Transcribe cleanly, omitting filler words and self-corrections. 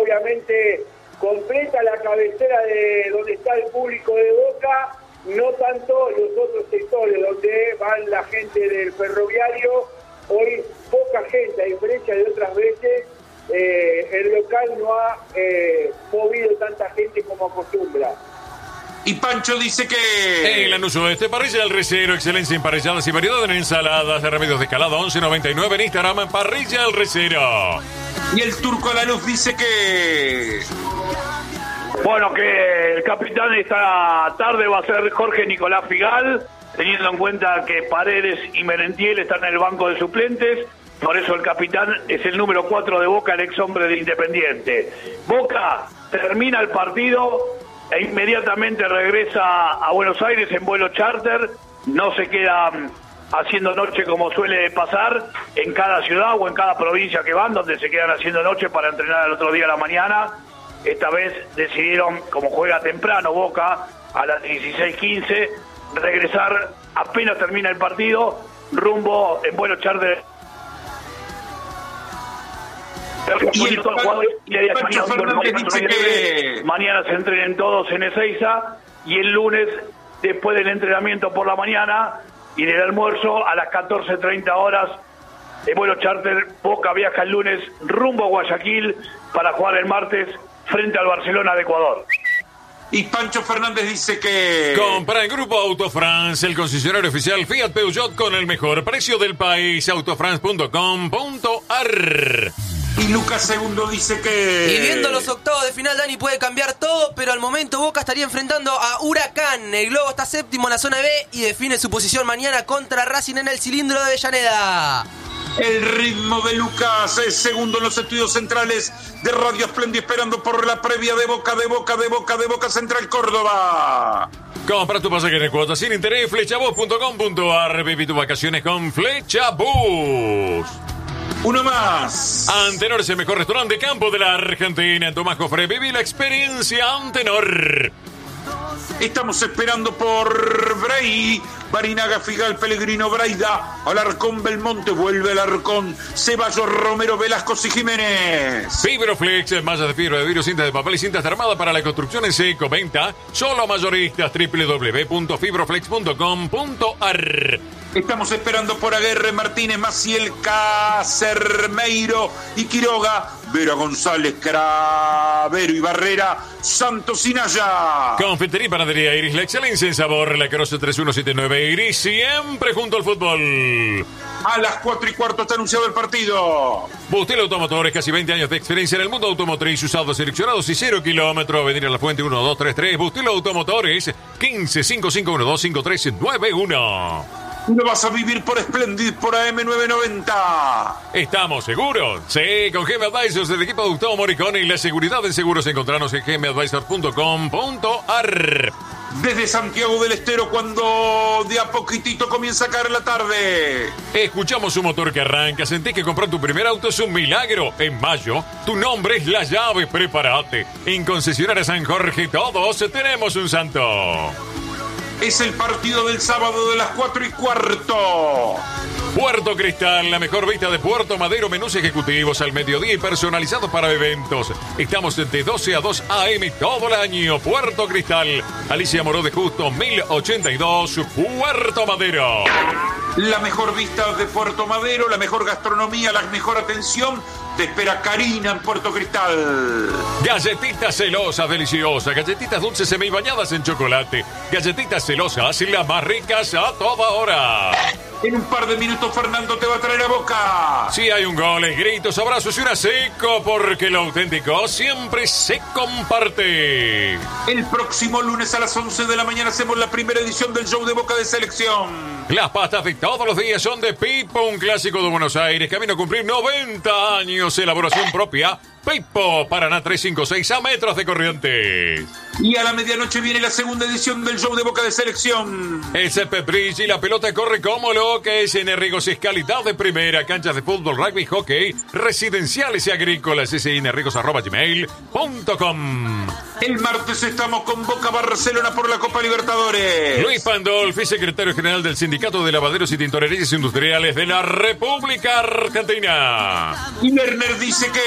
obviamente completa la cabecera de donde está el público de Boca, no tanto los otros sectores donde van la gente del Ferroviario. Hoy poca gente, a diferencia de otras veces, el local no ha movido tanta gente como acostumbra. Y Pancho dice que... En Lanús Oeste, Parrilla del Recero, excelencia en parrilladas y variedad en ensaladas, remedios de escalada, 11.99 en Instagram, Parrilla del Recero. Y el Turco Lanús dice que... Bueno, que el capitán esta tarde va a ser Jorge Nicolás Figal, teniendo en cuenta que Paredes y Merentiel están en el banco de suplentes. Por eso el capitán es el número 4 de Boca, el ex hombre de Independiente. Boca termina el partido e inmediatamente regresa a Buenos Aires en vuelo charter. No se queda haciendo noche como suele pasar en cada ciudad o en cada provincia que van, donde se quedan haciendo noche para entrenar el otro día a la mañana. Esta vez decidieron, como juega temprano Boca, a las 16:15, regresar apenas termina el partido, rumbo en vuelo charter. Mañana se entrenen todos en Ezeiza y el lunes, después del entrenamiento por la mañana y del almuerzo, a las 14:30 horas, el vuelo charter, Boca viaja el lunes rumbo a Guayaquil para jugar el martes frente al Barcelona de Ecuador. Y Pancho Fernández dice que... Compra en Grupo Autofrance, el concesionario oficial Fiat Peugeot con el mejor precio del país, autofrance.com.ar. Y Lucas Segundo dice que... Y viendo los octavos de final, Dani, puede cambiar todo, pero al momento Boca estaría enfrentando a Huracán. El Globo está séptimo en la zona B y define su posición mañana contra Racing en el cilindro de Avellaneda. El ritmo de Lucas es segundo en los estudios centrales de Radio Esplendi, esperando por la previa de Boca Central Córdoba. Compra tu pasaje de cuotas sin interés, flechabus.com.ar. Viví tus vacaciones con Flechabus. Uno más. Antenor es el mejor restaurante de campo de la Argentina. En Tomás Jofre, viví la experiencia Antenor. Estamos esperando por Bray, Barinaga, Figal, Pellegrino, Braida, Alarcón, Belmonte, vuelve Alarcón, Ceballos, Romero, Velasco y Jiménez. Fibroflex, mallas de fibra de vidrio, cintas de papel y cintas de armada para la construcción en seco. Venta solo a mayoristas. www.fibroflex.com.ar. Estamos esperando por Aguerre, Martínez, Maciel, Cacermeiro y Quiroga, Vera González, Cravero y Barrera, Santos y Naya. Confitería y panadería Iris, la excelencia en sabor, la Croce 3179 Iris, siempre junto al fútbol. A las 4:15 está anunciado el partido. Bustel Automotores, casi 20 años de experiencia en el mundo automotriz, usados seleccionados y 0 kilómetros. Venir a la Fuente 1233, Bustel Automotores, 15-551-25391. Lo vas a vivir por Splendid, por AM990. ¿Estamos seguros? Sí, con GM Advisors del equipo de Gustavo Moricone y la seguridad en seguros. Encontrarnos en gmadvisors.com.ar. Desde Santiago del Estero, cuando de a poquitito comienza a caer la tarde. Escuchamos un motor que arranca. Sentí que comprar tu primer auto es un milagro. En mayo, tu nombre es la llave. Prepárate. En Concesionaria San Jorge, todos tenemos un santo. Es el partido del sábado de las 4:15. Puerto Cristal, la mejor vista de Puerto Madero, menús ejecutivos al mediodía y personalizados para eventos. Estamos de 12 a 2 a.m. todo el año. Puerto Cristal, Alicia Moró de Justo, 1082, Puerto Madero. La mejor vista de Puerto Madero, la mejor gastronomía, la mejor atención. Te espera Karina en Puerto Cristal. Galletitas celosas, deliciosas. Galletitas dulces semibañadas en chocolate. Galletitas celosas, las más ricas a toda hora. En un par de minutos Fernando te va a traer a Boca. Si hay un gol, gritos, abrazos y una seco, porque lo auténtico siempre se comparte. El próximo lunes a las 11 de la mañana hacemos la primera edición del show de Boca de Selección. Las pastas de todos los días son de Pipo, un clásico de Buenos Aires, camino a cumplir 90 años, elaboración propia. Pipo, Paraná 356, a metros de Corrientes. Y a la medianoche viene la segunda edición del show de Boca de Selección. El césped brilla y la pelota corre como loca. Es en Enrigos Escalidad de primera, canchas de fútbol, rugby, hockey, residenciales y agrícolas. @gmail.com. El martes estamos con Boca Barcelona por la Copa Libertadores. Luis Pandolfi, secretario general del Sindicato de Lavaderos y Tintorerías Industriales de la República Argentina. Y Lerner dice que